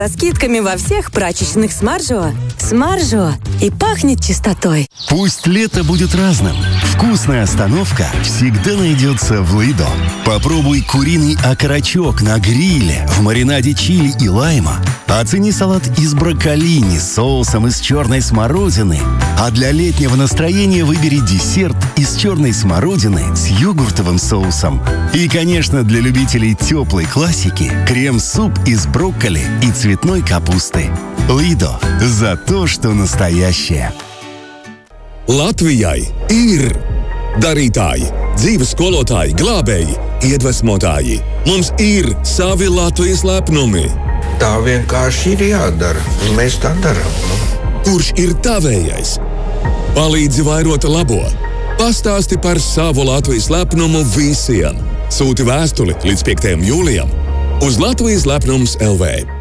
Со скидками во всех прачечных Смаржо. Смаржо. И пахнет чистотой. Пусть лето будет разным. Вкусная остановка всегда найдется в Лидо. Попробуй куриный окорочок на гриле в маринаде чили и лайма. Оцени салат из брокколини с соусом из черной смородины. А для летнего настроения выбери десерт из черной смородины с йогуртовым соусом. И, конечно, для любителей теплой классики крем-суп из брокколи и цветной капусты. Лидо. За то, что настоящее. Latvijai ir darītāji, dzīves skolotāji, glābēji, iedvesmotāji. Mums ir savi Latvijas lepnumi. Tā vienkārši ir jādara, un mēs tā darām. Kurš ir tavējais? Palīdzi vairot labo. Pastāsti par savu Latvijas lepnumu visiem. Sūti vēstuli līdz 5. jūlijam uz Latvijas lepnums LV.